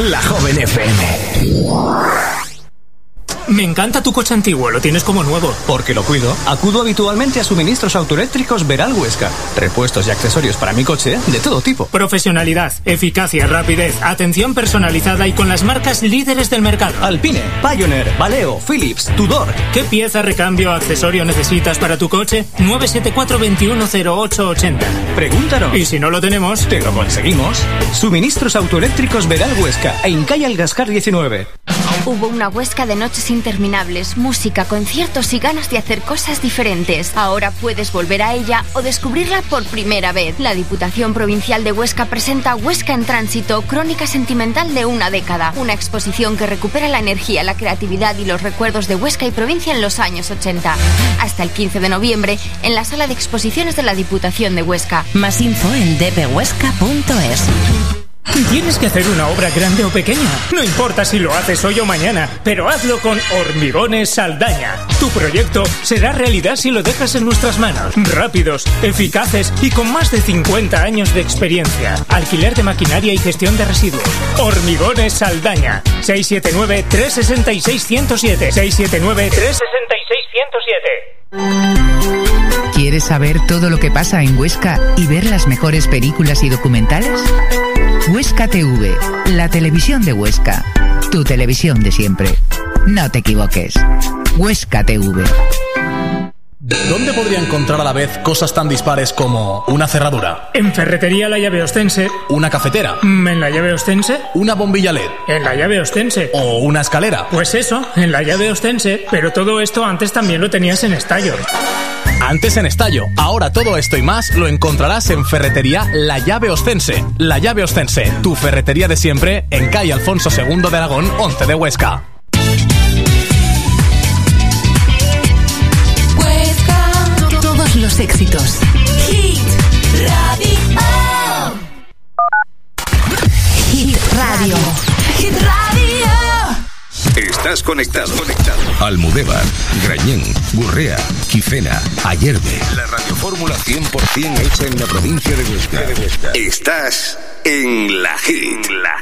La Joven FM. Me encanta tu coche antiguo, lo tienes como nuevo. Porque lo cuido. Acudo habitualmente a suministros autoeléctricos Veral Huesca. Repuestos y accesorios para mi coche de todo tipo. Profesionalidad, eficacia, rapidez, atención personalizada y con las marcas líderes del mercado. Alpine, Pioneer, Valeo, Philips, Tudor. ¿Qué pieza, recambio o accesorio necesitas para tu coche? 974 210880. Pregúntanos. Y si no lo tenemos, te lo conseguimos. Suministros autoeléctricos Veral Huesca. En calle Algascar 19. Hubo una Huesca de noches interminables, música, conciertos y ganas de hacer cosas diferentes. Ahora puedes volver a ella o descubrirla por primera vez. La Diputación Provincial de Huesca presenta Huesca en Tránsito, crónica sentimental de una década. Una exposición que recupera la energía, la creatividad y los recuerdos de Huesca y provincia en los años 80. Hasta el 15 de noviembre en la sala de exposiciones de la Diputación de Huesca. Más info en dphuesca.es. ¿Tienes que hacer una obra grande o pequeña? No importa si lo haces hoy o mañana, pero hazlo con Hormigones Saldaña. Tu proyecto será realidad si lo dejas en nuestras manos. Rápidos, eficaces y con más de 50 años de experiencia. Alquiler de maquinaria y gestión de residuos. Hormigones Saldaña. 679-366-107. 679-366-107. ¿Quieres saber todo lo que pasa en Huesca y ver las mejores películas y documentales? Huesca TV, la televisión de Huesca. Tu televisión de siempre. No te equivoques. Huesca TV. ¿Dónde podría encontrar a la vez cosas tan dispares como una cerradura? En Ferretería La Llave Ostense. ¿Una cafetera? ¿En La Llave Ostense? ¿Una bombilla LED? En La Llave Ostense. ¿O una escalera? Pues eso, en La Llave Ostense. Pero todo esto antes también lo tenías en Estallo. Antes en Estallo, ahora todo esto y más lo encontrarás en Ferretería La Llave Ostense. La Llave Ostense, tu ferretería de siempre, en calle Alfonso II de Aragón, 11 de Huesca. Huesca. Todos los éxitos. Hit Radio. Hit Radio. Hit Radio. Estás conectado. Almudévar, Grañén, Gurrea, Quifena, Ayerbe. La radiofórmula 100% hecha en la provincia de Huesca. Estás en la Hit.